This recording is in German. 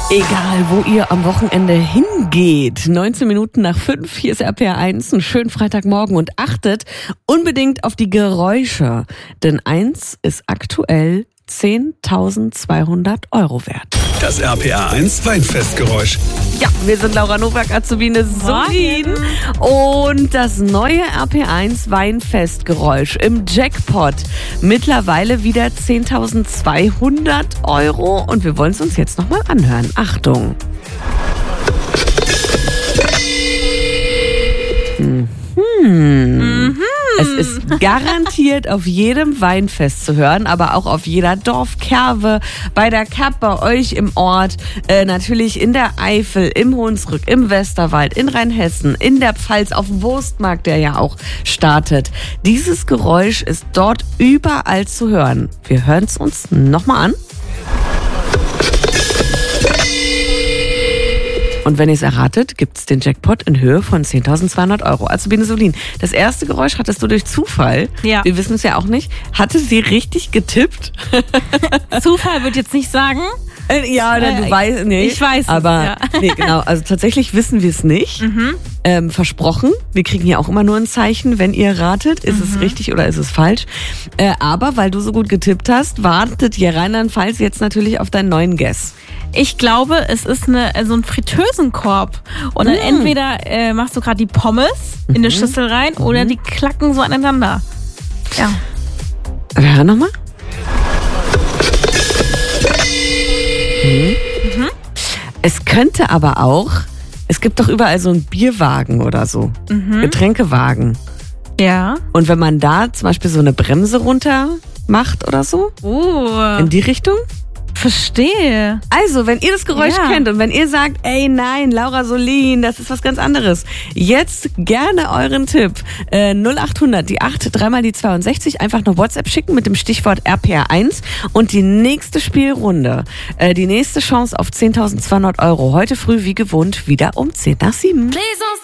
Egal, wo ihr am Wochenende hingeht. 19 Minuten nach 5, hier ist RPR 1, einen schönen Freitagmorgen und achtet unbedingt auf die Geräusche. Denn 1 ist aktuell 10.200 € wert. Das RPR 1 Weinfestgeräusch. Ja, wir sind Laura Nowak, Azubine Solin. Und das neue RPR 1 Weinfestgeräusch im Jackpot. Mittlerweile wieder 10.200 €. Und wir wollen es uns jetzt nochmal anhören. Achtung. Es ist garantiert auf jedem Weinfest zu hören, aber auch auf jeder Dorfkerwe, bei der Kapp, bei euch im Ort, natürlich in der Eifel, im Hunsrück, im Westerwald, in Rheinhessen, in der Pfalz, auf dem Wurstmarkt, der ja auch startet. Dieses Geräusch ist dort überall zu hören. Wir hören es uns nochmal an. Und wenn ihr es erratet, gibt es den Jackpot in Höhe von 10.200 €. Azubine Solin, das erste Geräusch hattest du durch Zufall. Ja. Wir wissen es ja auch nicht. Hatte sie richtig getippt? Zufall würde ich jetzt nicht sagen. Ja, du weißt, nee. Ich weiß es, aber ja. Nee, genau. Also tatsächlich wissen wir es nicht. Versprochen. Wir kriegen ja auch immer nur ein Zeichen, wenn ihr ratet, ist es richtig oder ist es falsch. Aber weil du so gut getippt hast, wartet hier Rheinland-Pfalz jetzt natürlich auf deinen neuen Guess. Ich glaube, es ist so ein Fritteusenkorb. Und dann entweder machst du gerade die Pommes in eine Schüssel rein oder die klacken so aneinander. Ja. Wir hören nochmal. Es könnte aber auch, es gibt doch überall so einen Bierwagen oder so, Getränkewagen. Ja. Und wenn man da zum Beispiel so eine Bremse runter macht oder so, in die Richtung. Verstehe. Also, wenn ihr das Geräusch kennt und wenn ihr sagt, ey nein, Laura Solin, das ist was ganz anderes, jetzt gerne euren Tipp. 0800, die 8, 3 mal die 62, einfach eine WhatsApp schicken mit dem Stichwort RPR 1 und die nächste Spielrunde, die nächste Chance auf 10.200 €. Heute früh wie gewohnt wieder um 10 nach 7.